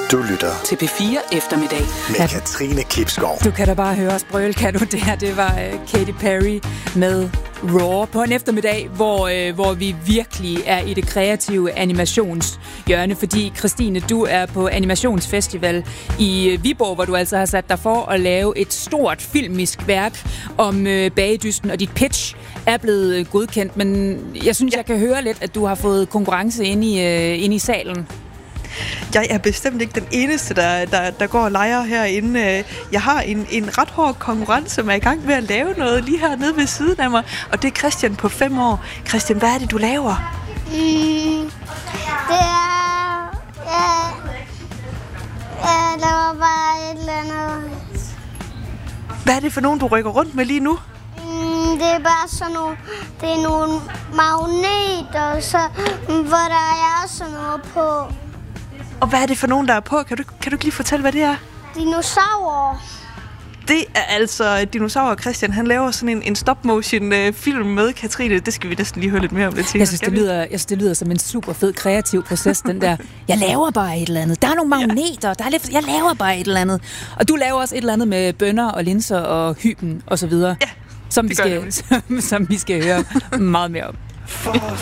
Du lytter til P4 Eftermiddag med Katrine Klipskov. Du kan da bare høre os brøl, kan du? Det var Katy Perry med Raw på en eftermiddag, hvor vi virkelig er i det kreative animationshjørne, fordi Christine, du er på animationsfestival i Viborg, hvor du altså har sat dig for at lave et stort filmisk værk om bagedysten, og dit pitch er blevet godkendt, men jeg synes, jeg kan høre lidt, at du har fået konkurrence inde i salen. Jeg er bestemt ikke den eneste, der går og leger herinde. Jeg har en ret hård konkurrence, som er i gang med at lave noget lige hernede ved siden af mig. Og det er Christian på 5 år. Christian, hvad er det, du laver? Det er... Jeg laver bare et eller andet. Hvad er det for nogen, du rykker rundt med lige nu? Det er bare sådan nogle... Det er nogle magneter, så, hvor der er sådan noget på. Og hvad er det for nogen, der er på? Kan du ikke lige fortælle, hvad det er? Dinosaurer. Det er altså dinosaurer. Christian, han laver sådan en stop-motion film med Katrine. Det skal vi næsten lige høre lidt mere om lidt. Jeg synes, det lyder som en super fed kreativ proces, den der. Jeg laver bare et eller andet. Der er nogle magneter. Der er lidt, jeg laver bare et eller andet. Og du laver også et eller andet med bønner og linser og hyben og så videre. Ja, som vi skal høre meget mere om.